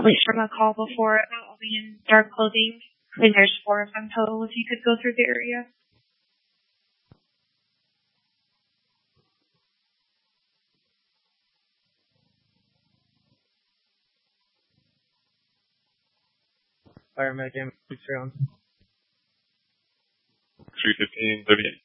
least from a call before, about all being in dark clothing. I think there's 4 of them total if you could go through the area. Fire medic, 6 rounds. 315, 38.